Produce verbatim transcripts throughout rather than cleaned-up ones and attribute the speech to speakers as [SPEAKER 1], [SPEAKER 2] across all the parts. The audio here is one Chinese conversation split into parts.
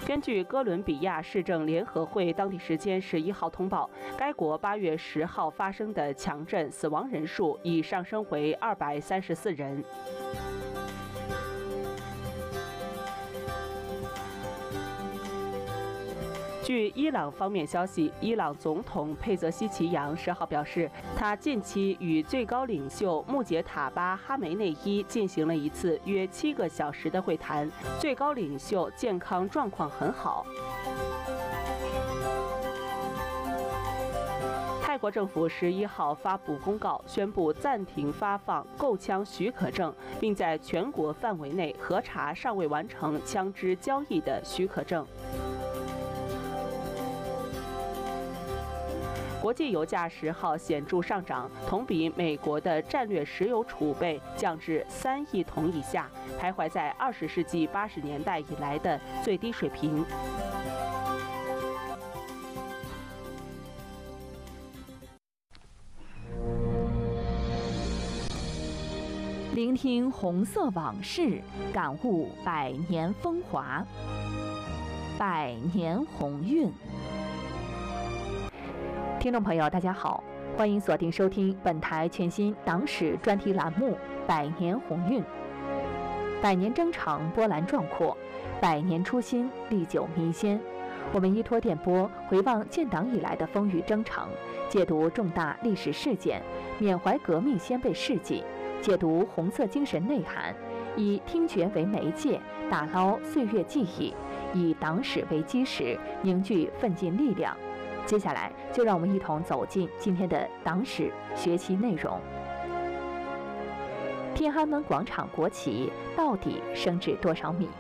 [SPEAKER 1] 根据哥伦比亚市政联合会当地时间十一号通报，该国八月十号发生的强震死亡人数已上升为二百三十四人。据伊朗方面消息，伊朗总统佩泽西奇扬十号表示，他近期与最高领袖穆杰塔巴·哈梅内伊进行了一次约七个小时的会谈，最高领袖健康状况很好。泰国政府十一号发布公告，宣布暂停发放购枪许可证，并在全国范围内核查尚未完成枪支交易的许可证。国际油价十号显著上涨，同比美国的战略石油储备降至三亿桶以下，徘徊在二十世纪八十年代以来的最低水平。
[SPEAKER 2] 聆听红色往事，感悟百年风华，百年鸿运。听众朋友，大家好，欢迎锁定收听本台全新党史专题栏目《百年鸿运》。百年征程波澜壮阔，百年初心历久弥鲜。我们依托电波回望建党以来的风雨征程，解读重大历史事件，缅怀革命先辈事迹，解读红色精神内涵，以听觉为媒介，打捞岁月记忆，以党史为基石，凝聚奋进力量。接下来，就让我们一同走进今天的党史学习内容。天安门广场国旗到底升至多少米？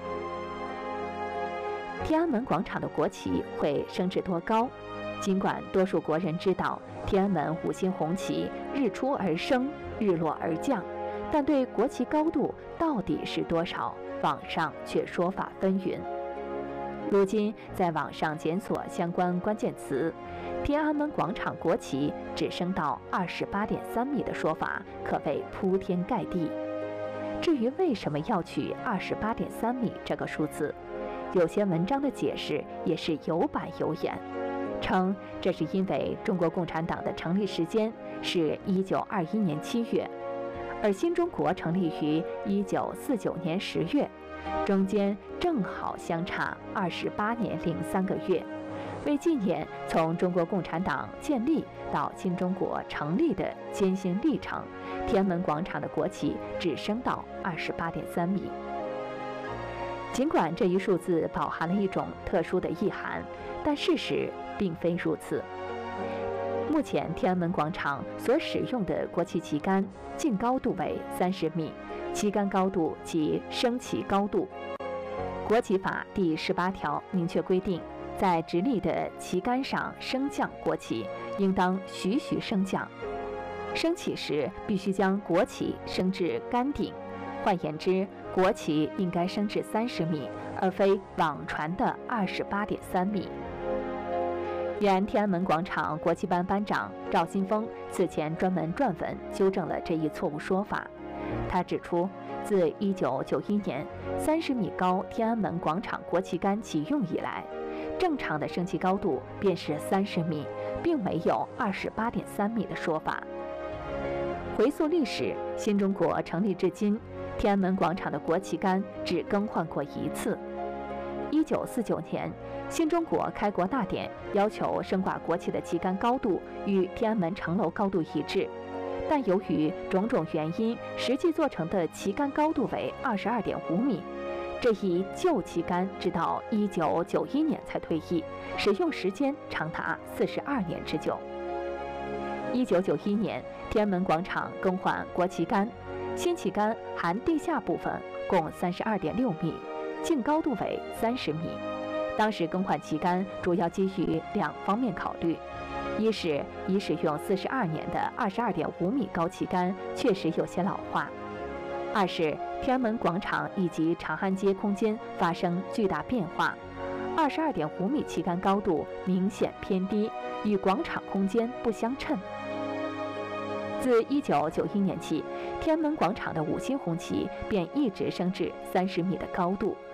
[SPEAKER 2] 天安门广场的国旗会升至多高？尽管多数国人知道天安门五星红旗日出而升，日落而降，但对国旗高度到底是多少，网上却说法纷纭。如今在网上检索相关关键词，天安门广场国旗只升到二十八点三米的说法可谓铺天盖地。至于为什么要取二十八点三米这个数字，有些文章的解释也是有板有眼，称这是因为中国共产党的成立时间是一九二一年七月，而新中国成立于一九四九年十月，中间正好相差二十八年零三个月。为纪念从中国共产党建立到新中国成立的艰辛历程，天安门广场的国旗只升到二十八点三米。尽管这一数字饱含了一种特殊的意涵，但事实并非如此。目前天安门广场所使用的国旗旗杆净高度为三十米，旗杆高度及升旗高度。国旗法第十八条明确规定，在直立的旗杆上升降国旗，应当徐徐升降。升起时必须将国旗升至杆顶，换言之，国旗应该升至三十米，而非网传的二十八点三米。原天安门广场国旗班班长赵新峰此前专门撰文纠正了这一错误说法。他指出，自一九九一年三十米高天安门广场国旗杆启用以来，正常的升旗高度便是三十米，并没有二十八点三米的说法。回溯历史，新中国成立至今，天安门广场的国旗杆只更换过一次。一九四九年，新中国开国大典要求升挂国旗的旗杆高度与天安门城楼高度一致，但由于种种原因，实际做成的旗杆高度为二十二点五米。这一旧旗杆直到一九九一年才退役，使用时间长达四十二年之久。一九九一年，天安门广场更换国旗杆，新旗杆含地下部分共三十二点六米，净高度为三十米。当时更换旗杆主要基于两方面考虑：一是已使用四十二年的二十二点五米高旗杆确实有些老化；二是天安门广场以及长安街空间发生巨大变化，二十二点五米旗杆高度明显偏低，与广场空间不相称。自一九九一年起，天安门广场的五星红旗便一直升至三十米的高度，